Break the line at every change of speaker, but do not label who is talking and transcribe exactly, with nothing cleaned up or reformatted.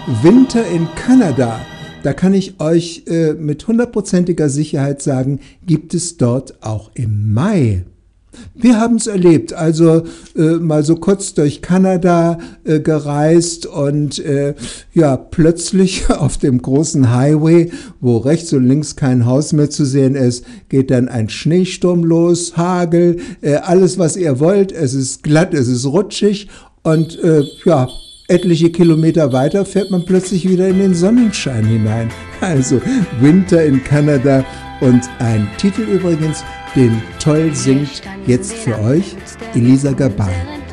Winter in Kanada. Da kann ich euch äh, mit hundertprozentiger Sicherheit sagen, gibt es dort auch im Mai. Wir haben es erlebt, also äh, mal so kurz durch Kanada äh, gereist und äh, ja, plötzlich auf dem großen Highway, wo rechts und links kein Haus mehr zu sehen ist, geht dann ein Schneesturm los, Hagel, äh, alles was ihr wollt, es ist glatt, es ist rutschig und äh, ja, etliche Kilometer weiter fährt man plötzlich wieder in den Sonnenschein hinein. Also Winter in Kanada und ein Titel übrigens, den toll singt jetzt für euch Elisa Gabay.